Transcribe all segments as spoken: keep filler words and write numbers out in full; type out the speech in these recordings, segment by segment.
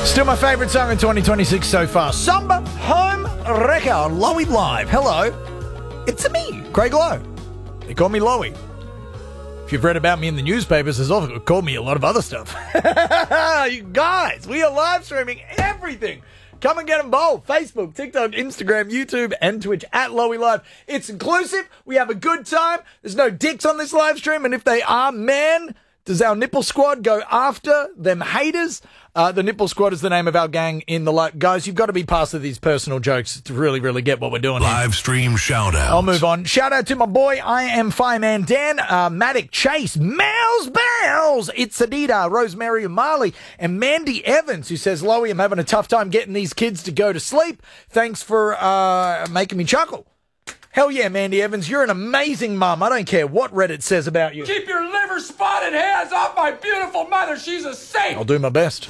Still my favourite song in twenty twenty-six so far. Samba Home Wrecker on Lowy Live. Hello, it's me, Craig Lowe. They call me Lowy. If you've read about me in the newspapers, there's also called me a lot of other stuff. You guys, we are live streaming everything. Come and get involved. Facebook, TikTok, Instagram, YouTube, and Twitch at Lowy Live. It's inclusive. We have a good time. There's no dicks on this live stream, and if they are, man, does our Nipple Squad go after them haters? Uh, the Nipple Squad is the name of our gang in the live. Guys, you've got to be past of these personal jokes to really, really get what we're doing Live here. stream shout-outs. I'll move on. Shout out to my boy, I am Fireman Dan, uh, Matic Chase, Mouse Bells, It's Adida, Rosemary Marley, and Mandy Evans, who says, Lowy, I'm having a tough time getting these kids to go to sleep. Thanks for uh, making me chuckle. Hell yeah, Mandy Evans, you're an amazing mum. I don't care what Reddit says about you. Keep your liver spotted hands off my beautiful mother. She's a saint. I'll do my best.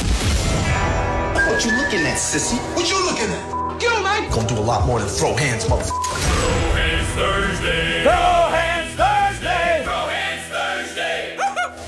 What you looking at, sissy? What you looking at? Get on, man. Gonna do a lot more than throw hands, motherfucker. Throw hands Thursday. Throw hands Thursday. Throw hands Thursday.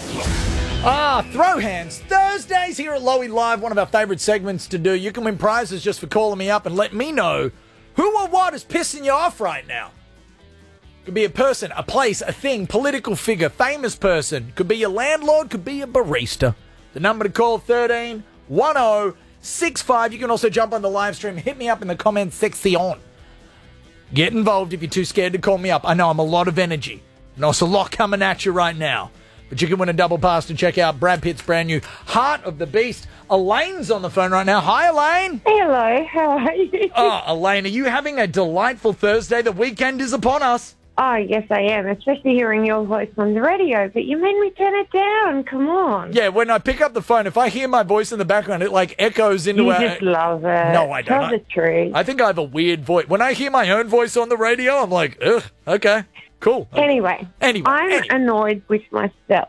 Ah, Throw Hands Thursdays here at Lowy Live, one of our favourite segments to do. You can win prizes just for calling me up and let me know who or what is pissing you off right now. Could be a person, a place, a thing, political figure, famous person. Could be your landlord, could be your barista. The number to call, thirteen ten sixty-five. You can also jump on the live stream. Hit me up in the comments section. Get involved if you're too scared to call me up. I know I'm a lot of energy. And also a lot coming at you right now. But you can win a double pass to check out Brad Pitt's brand new Heart of the Beast. Elaine's on the phone right now. Hi, Elaine. Hello, how are you? Oh, Elaine, are you having a delightful Thursday? The weekend is upon us. Oh, yes, I am, especially hearing your voice on the radio, but you made me turn it down. Come on. Yeah, when I pick up the phone, if I hear my voice in the background, it like echoes into You our... just love it. No, I don't. Tell the truth. I think I have a weird voice. When I hear my own voice on the radio, I'm like, ugh, okay, cool. Anyway, Anyway, I'm anyway. annoyed with myself.